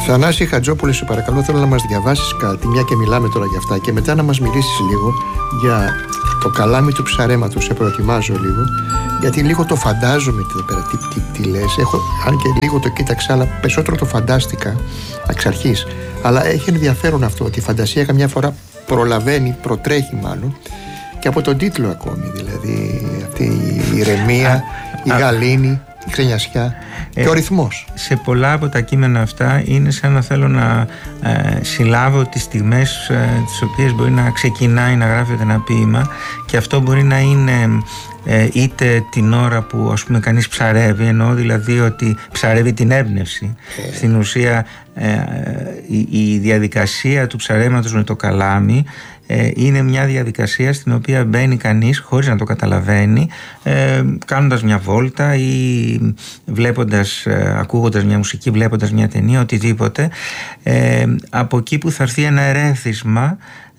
Θανάση Χατζόπουλε, σε παρακαλώ, θέλω να μας διαβάσεις κάτι, μια και μιλάμε τώρα για αυτά, και μετά να μας μιλήσεις λίγο για το καλάμι του ψαρέματος. Σε προετοιμάζω λίγο, γιατί λίγο το φαντάζομαι εδώ πέρα, τι λες. Αν και λίγο το κοίταξα, αλλά περισσότερο το φαντάστηκα εξ αρχής. Αλλά έχει ενδιαφέρον αυτό, ότι η φαντασία καμιά φορά προλαβαίνει, προτρέχει μάλλον, και από τον τίτλο ακόμη. Δηλαδή αυτή η ηρεμία, η γαλήνη, η ξενιασιά και ο ρυθμός. Σε πολλά από τα κείμενα αυτά είναι σαν να θέλω να συλλάβω τις στιγμές τις οποίες μπορεί να ξεκινάει να γράφεται ένα ποίημα, και αυτό μπορεί να είναι είτε την ώρα που, ας πούμε, κανείς ψαρεύει, εννοώ δηλαδή ότι ψαρεύει την έμπνευση. Στην ουσία η διαδικασία του ψαρέματος με το καλάμι είναι μια διαδικασία στην οποία μπαίνει κανείς χωρίς να το καταλαβαίνει, κάνοντας μια βόλτα ή ακούγοντας μια μουσική, βλέποντας μια ταινία, οτιδήποτε. Από εκεί που θα έρθει ένα ερέθισμα,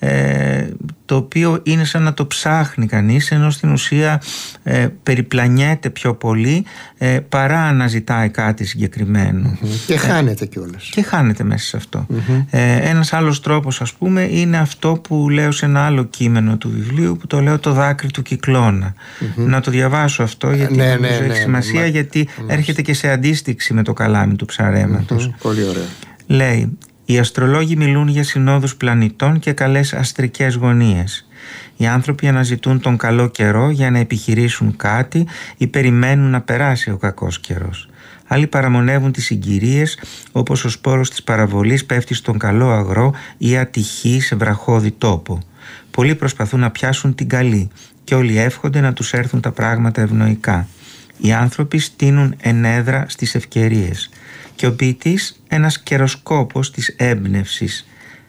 το οποίο είναι σαν να το ψάχνει κανείς, ενώ στην ουσία περιπλανιέται πιο πολύ παρά αναζητάει κάτι συγκεκριμένο. Και χάνεται κιόλας. Και χάνεται μέσα σε αυτό. Ένας άλλος τρόπος, ας πούμε, είναι αυτό που λέω σε ένα άλλο κείμενο του βιβλίου, που το λέω «Το δάκρυ του κυκλώνα». Να το διαβάσω αυτό, γιατί έχει σημασία, γιατί έρχεται και σε αντίστοιξη με το καλάμι του ψαρέματος. Πολύ ωραία. Λέει: «Οι αστρολόγοι μιλούν για συνόδους πλανητών και καλές αστρικές γωνίες. Οι άνθρωποι αναζητούν τον καλό καιρό για να επιχειρήσουν κάτι ή περιμένουν να περάσει ο κακός καιρός. Άλλοι παραμονεύουν τις συγκυρίες, όπως ο σπόρος της παραβολής πέφτει στον καλό αγρό ή ατυχεί σε βραχώδη τόπο. Πολλοί προσπαθούν να πιάσουν την καλή και όλοι εύχονται να τους έρθουν τα πράγματα ευνοϊκά. Οι άνθρωποι στείνουν ενέδρα στις ευκαιρίες. Και ο ποιητής, ένας καιροσκόπος της έμπνευσης,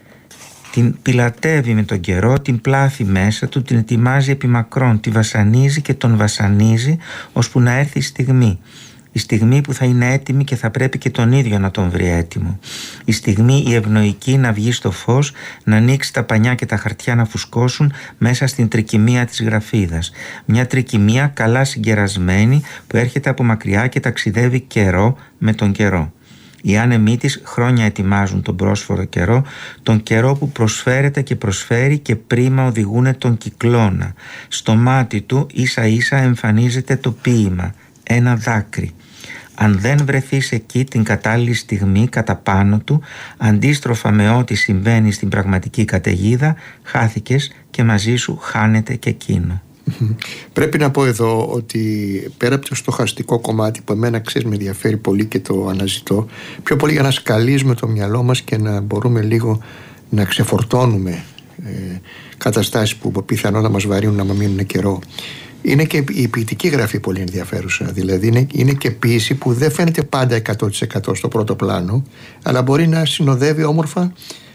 την πιλατεύει με τον καιρό, την πλάθει μέσα του, την ετοιμάζει επί μακρόν, τη βασανίζει και τον βασανίζει, ώσπου να έρθει η στιγμή. Η στιγμή που θα είναι έτοιμη και θα πρέπει και τον ίδιο να τον βρει έτοιμο. Η στιγμή η ευνοϊκή να βγει στο φως, να ανοίξει τα πανιά και τα χαρτιά να φουσκώσουν μέσα στην τρικυμία της γραφίδας. Μια τρικυμία καλά συγκερασμένη που έρχεται από μακριά και ταξιδεύει καιρό με τον καιρό. Οι άνεμοι της χρόνια ετοιμάζουν τον πρόσφορο καιρό, τον καιρό που προσφέρεται και προσφέρει και πρίμα οδηγούνε τον κυκλώνα. Στο μάτι του ίσα ίσα εμφανίζεται το ποίημα, ένα δάκρυ. Αν δεν βρεθείς εκεί την κατάλληλη στιγμή κατά πάνω του, αντίστροφα με ό,τι συμβαίνει στην πραγματική καταιγίδα, χάθηκες και μαζί σου χάνεται και εκείνο». Πρέπει να πω εδώ ότι πέρα από το στοχαστικό κομμάτι που εμένα, ξέρεις, με ενδιαφέρει πολύ και το αναζητώ, πιο πολύ για να σκαλίζουμε το μυαλό μας και να μπορούμε λίγο να ξεφορτώνουμε καταστάσεις που πιθανόν να μας βαρύνουν να μείνουν καιρό, είναι και η ποιητική γραφή πολύ ενδιαφέρουσα. Δηλαδή είναι και ποίηση που δεν φαίνεται πάντα 100% στο πρώτο πλάνο, αλλά μπορεί να συνοδεύει όμορφα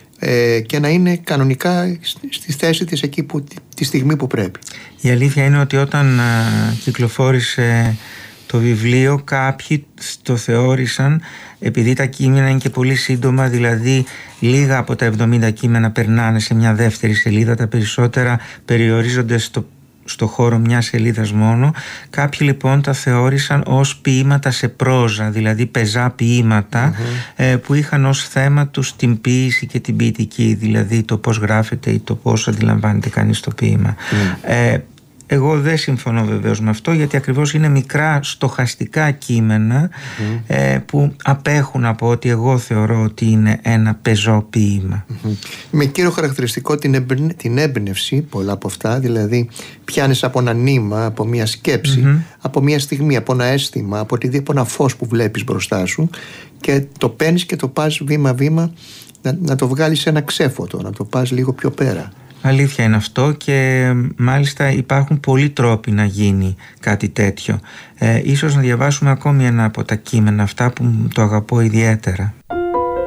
και να είναι κανονικά στη θέση της εκεί τη στιγμή που πρέπει. Η αλήθεια είναι ότι όταν κυκλοφόρησε το βιβλίο, κάποιοι το θεώρησαν, επειδή τα κείμενα είναι και πολύ σύντομα, δηλαδή λίγα από τα 70 κείμενα περνάνε σε μια δεύτερη σελίδα, τα περισσότερα περιορίζονται στο χώρο μιας σελίδας μόνο. Κάποιοι λοιπόν τα θεώρησαν ως ποίηματα σε πρόζα, δηλαδή πεζά ποίηματα, που είχαν ως θέμα τους την ποίηση και την ποιητική, δηλαδή το πώς γράφεται ή το πώς αντιλαμβάνεται κανείς το ποίημα. Εγώ δεν συμφωνώ βεβαίως με αυτό, γιατί ακριβώς είναι μικρά στοχαστικά κείμενα που απέχουν από ό,τι εγώ θεωρώ ότι είναι ένα πεζό ποίημα. Με κύριο χαρακτηριστικό την έμπνευση, πολλά από αυτά, δηλαδή πιάνεις από ένα νήμα, από μια σκέψη, από μια στιγμή, από ένα αίσθημα, από ένα φως που βλέπεις μπροστά σου, και το παίρνεις και το πας βήμα-βήμα να το βγάλεις σε ένα ξέφωτο, να το πας λίγο πιο πέρα. Αλήθεια είναι αυτό, και μάλιστα υπάρχουν πολλοί τρόποι να γίνει κάτι τέτοιο. Ίσως να διαβάσουμε ακόμη ένα από τα κείμενα αυτά που το αγαπώ ιδιαίτερα.